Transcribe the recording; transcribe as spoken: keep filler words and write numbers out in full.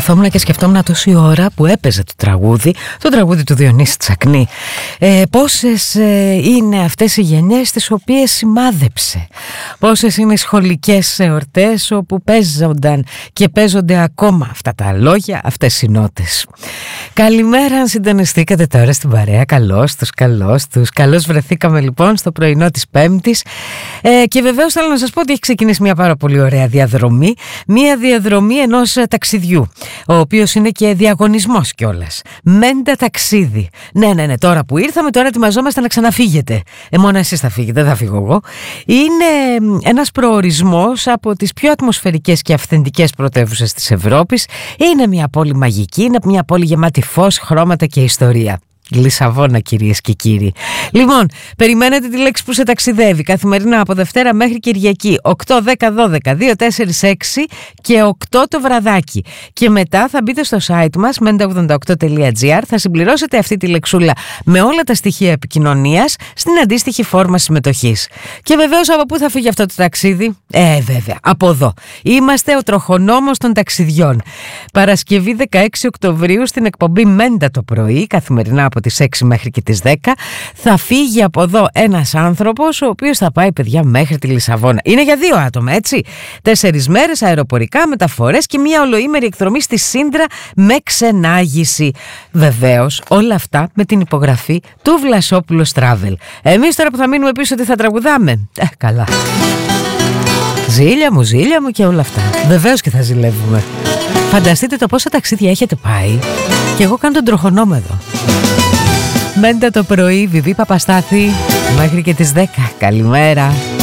Καθόμουν και σκεφτόμουν τόση ώρα που έπαιζε το τραγούδι, το τραγούδι του Διονύση Τσακνή. Ε, πόσες ε, είναι αυτές οι γενιές τις οποίες σημάδεψε. Πόσες είναι οι σχολικές εορτές όπου παίζονταν και παίζονται ακόμα αυτά τα λόγια, αυτές οι νότες. Καλημέρα, αν συντονιστήκατε τώρα στην παρέα. Καλώς τους, καλώς τους. Καλώς βρεθήκαμε λοιπόν στο πρωινό της Πέμπτης. Ε, και βεβαίως θέλω να σας πω ότι έχει ξεκινήσει μια πάρα πολύ ωραία διαδρομή. Μια διαδρομή ενός ταξιδιού, ο οποίος είναι και διαγωνισμός κιόλας. Μέντα ταξίδι. Ναι, ναι, ναι, τώρα που ήρθαμε, τώρα ετοιμαζόμαστε να ξαναφύγετε. Ε, μόνο εσείς θα φύγετε, δεν θα φύγω εγώ. Είναι ένας προορισμός από τις πιο ατμοσφαιρικές και αυθεντικές πρωτεύουσες της Ευρώπης. Είναι μια πόλη μαγική, είναι μια πόλη γεμάτη φως, χρώματα και ιστορία. Λισαβόνα, κυρίες και κύριοι. Λοιπόν, περιμένετε τη λέξη που σε ταξιδεύει καθημερινά από Δευτέρα μέχρι Κυριακή οκτώ, δέκα, δώδεκα, δύο, τέσσερα, έξι και οκτώ το βραδάκι. Και μετά θα μπείτε στο site μας μέντα ογδόντα οκτώ τελεία τζι άρ, θα συμπληρώσετε αυτή τη λεξούλα με όλα τα στοιχεία επικοινωνίας στην αντίστοιχη φόρμα συμμετοχής. Και βεβαίως από πού θα φύγει αυτό το ταξίδι? Ε, βέβαια, από εδώ. Είμαστε ο τροχονόμος των ταξιδιών. Παρασκευή δεκαέξι Οκτωβρίου στην εκπομπή Μέντα το πρωί, καθημερινά από τις έξι μέχρι και τις δέκα, θα φύγει από εδώ ένας άνθρωπος ο οποίος θα πάει, παιδιά, μέχρι τη Λισαβόνα. Είναι για δύο άτομα, έτσι. Τέσσερις μέρες αεροπορικά, μεταφορές και μια ολοήμερη εκδρομή στη Σύντρα με ξενάγηση. Βεβαίως, όλα αυτά με την υπογραφή του Βλασόπουλος Travel. Εμείς τώρα που θα μείνουμε πίσω, τι θα τραγουδάμε? Ε, καλά. Ζήλια μου, ζήλια μου και όλα αυτά. Βεβαίως και θα ζηλεύουμε. Φανταστείτε το πόσα ταξίδια έχετε πάει. Και εγώ κάνω τον τροχονόμο εδώ. Μέντα το πρωί, Βιβί Παπαστάθη, μέχρι και τις δέκα. Καλημέρα.